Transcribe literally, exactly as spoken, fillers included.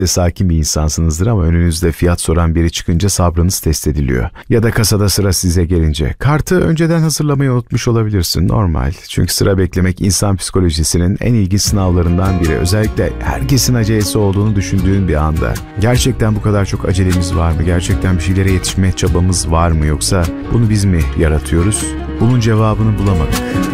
de sakin bir insansınızdır ama önünüzde fiyat soran biri çıkınca sabrınız test ediliyor. Ya da kasada sıra size gelince. Kartı önceden hazırlamayı unutmuş olabilirsin, normal. Çünkü sıra beklemek insan psikolojisinin en ilginç sınavlarından biri. Özellikle herkesin acelesi olduğunu düşündüğün bir anda. Gerçekten bu kadar çok acelemiz var mı? Gerçekten bir şeylere yetişme çabamız var mı? Yoksa bunu biz mi yaratıyoruz? Bunun cevabını bulamadık.